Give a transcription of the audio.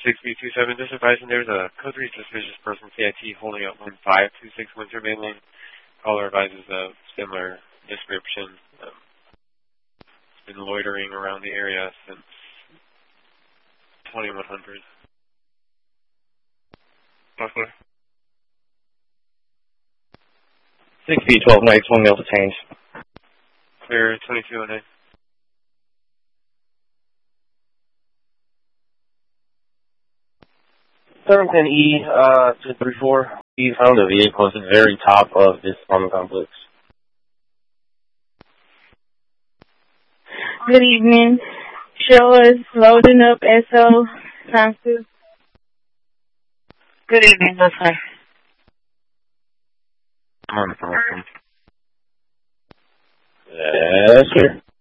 6B27, just advising there's a code 3 suspicious person CIT holding up 1526 Winter Mainland. Caller advises a similar description. It's been loitering around the area since 2100. Buckler. 6B12 nights, 1 male detained. Clear 2209. Thurmton E, 234. He found a vehicle at the very top of this apartment complex. Good evening. Show us loading up SO times 2. Good evening, that's fine. I'm on the phone. Yes, sir.